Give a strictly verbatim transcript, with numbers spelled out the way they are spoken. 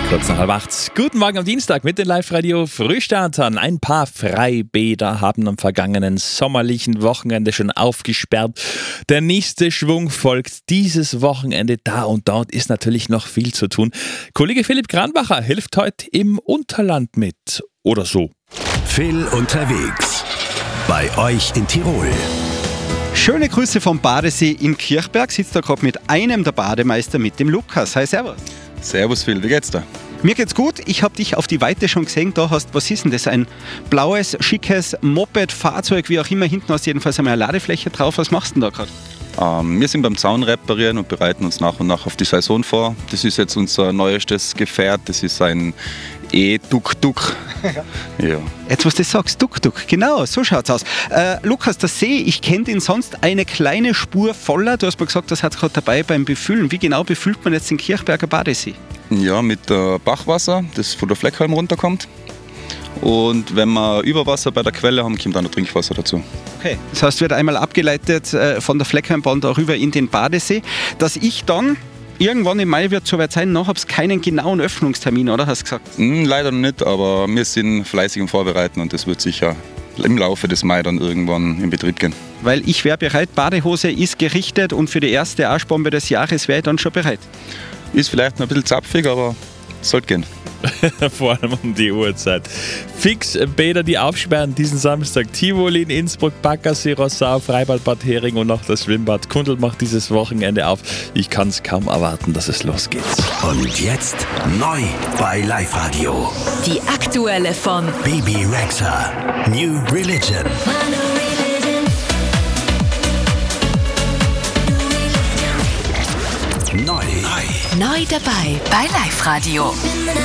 Kurz nach halb acht. Guten Morgen am Dienstag mit den Live-Radio-Frühstartern. Ein paar Freibäder haben am vergangenen sommerlichen Wochenende schon aufgesperrt. Der nächste Schwung folgt dieses Wochenende. Da und dort ist natürlich noch viel zu tun. Kollege Philipp Kranbacher hilft heute im Unterland mit. Oder so. Phil unterwegs. Bei euch in Tirol. Schöne Grüße vom Badesee in Kirchberg. Sitzt da gerade mit einem der Bademeister, mit dem Lukas. Hi, servus. Servus Phil, wie geht's dir? Mir geht's gut. Ich habe dich auf die Weite schon gesehen. Da hast, was ist denn das? Ein blaues, schickes Moped, Fahrzeug, wie auch immer. Hinten hast du jedenfalls einmal eine Ladefläche drauf. Was machst du denn da gerade? Ähm, wir sind beim Zaun reparieren und bereiten uns nach und nach auf die Saison vor. Das ist jetzt unser neuestes Gefährt. Das ist ein E-Tuk-Tuk. Ja. Jetzt, was du sagst, Tuk-Tuk. Genau, so schaut's aus. Äh, Lukas, der See, ich kenne den sonst eine kleine Spur voller. Du hast mir gesagt, das hat gerade dabei beim Befüllen. Wie genau befüllt man jetzt den Kirchberger Badesee? Ja, mit äh, Bachwasser, das von der Fleckhalm runterkommt. Und wenn wir Überwasser bei der Quelle haben, kommt dann noch Trinkwasser dazu. Okay, das heißt, wird einmal abgeleitet äh, von der Fleckheimbahn darüber in den Badesee, dass ich dann irgendwann im Mai wird es soweit sein, noch habe es keinen genauen Öffnungstermin, oder? Hast du gesagt? Hm, leider noch nicht, aber wir sind fleißig im Vorbereiten und das wird sicher im Laufe des Mai dann irgendwann in Betrieb gehen. Weil ich wäre bereit, Badehose ist gerichtet und für die erste Arschbombe des Jahres wäre ich dann schon bereit. Ist vielleicht noch ein bisschen zapfig, aber sollte gehen. Vor allem um die Uhrzeit. Fix Bäder, die aufsperren diesen Samstag. Tivoli in Innsbruck, Baggersee, Rossau, Freibad Bad Hering und noch das Schwimmbad Kundl macht dieses Wochenende auf. Ich kann es kaum erwarten, dass es losgeht. Und jetzt neu bei Live-Radio. Die aktuelle von Bebe Rexha, New Religion. Neu. Neu dabei bei Live-Radio.